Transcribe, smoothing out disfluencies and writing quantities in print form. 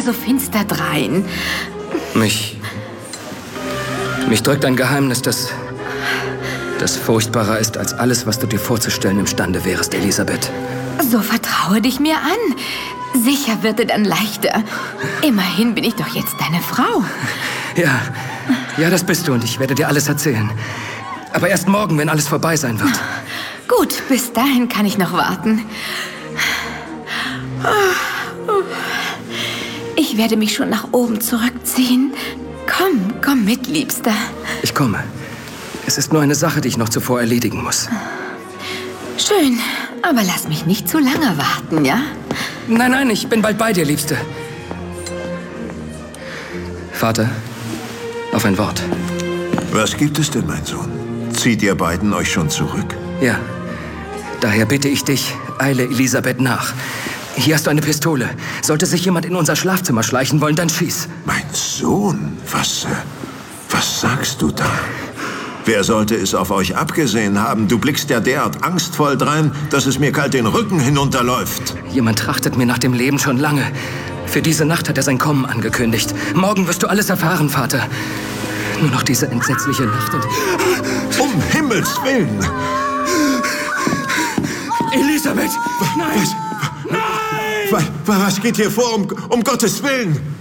ja so finster drein? Mich drückt ein Geheimnis, das furchtbarer ist als alles, was du dir vorzustellen imstande wärst, Elisabeth. So vertraue dich mir an. Sicher wird dir dann leichter. Immerhin bin ich doch jetzt deine Frau. Ja, das bist du und ich werde dir alles erzählen. Aber erst morgen, wenn alles vorbei sein wird. Gut, bis dahin kann ich noch warten. Ich werde mich schon nach oben zurückziehen. Komm mit, Liebster. Ich komme. Es ist nur eine Sache, die ich noch zuvor erledigen muss. Schön, aber lass mich nicht zu lange warten, ja? Nein, ich bin bald bei dir, Liebste. Vater, auf ein Wort. Was gibt es denn, mein Sohn? Zieht ihr beiden euch schon zurück? Ja. Daher bitte ich dich, eile Elisabeth nach. Hier hast du eine Pistole. Sollte sich jemand in unser Schlafzimmer schleichen wollen, dann schieß. Mein Sohn? Was sagst du da? Wer sollte es auf euch abgesehen haben? Du blickst ja derart angstvoll drein, dass es mir kalt den Rücken hinunterläuft. Jemand trachtet mir nach dem Leben schon lange. Für diese Nacht hat er sein Kommen angekündigt. Morgen wirst du alles erfahren, Vater. Nur noch diese entsetzliche Nacht und... Um Himmels Willen! Elisabeth! Nein! Was geht hier vor, um Gottes Willen?